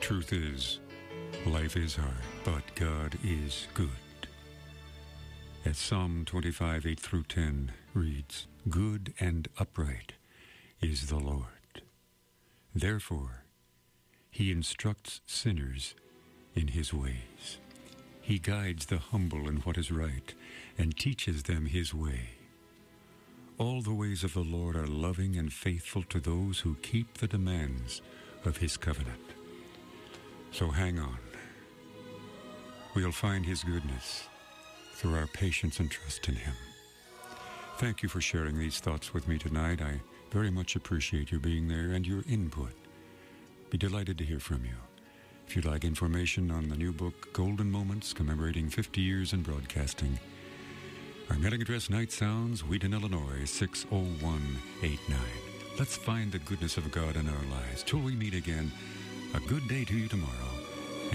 Truth is, life is hard, but God is good. As Psalm 25, 8 through 10 reads, "Good and upright is the Lord. Therefore, he instructs sinners in his ways. He guides the humble in what is right and teaches them his way. All the ways of the Lord are loving and faithful to those who keep the demands of his covenant." So hang on. We'll find his goodness through our patience and trust in him. Thank you for sharing these thoughts with me tonight. I very much appreciate your being there and your input. Be delighted to hear from you. If you'd like information on the new book, Golden Moments, commemorating 50 years in broadcasting, our mailing address, Night Sounds, Wheaton, Illinois, 60189. Let's find the goodness of God in our lives. Till we meet again, a good day to you tomorrow.